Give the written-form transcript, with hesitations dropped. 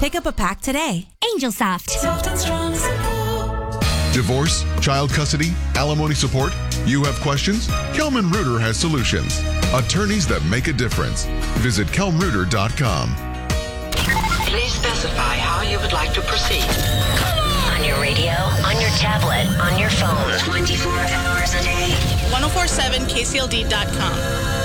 Pick up a pack today. Angel Soft. Soft and strong support. Divorce, child custody, alimony support? You have questions? Kelman Reuter has solutions. Attorneys that make a difference. Visit kelmreuter.com. Please specify how you would like to proceed. On your radio, on your tablet, on your phone. 24 hours a day. 1047kcld.com.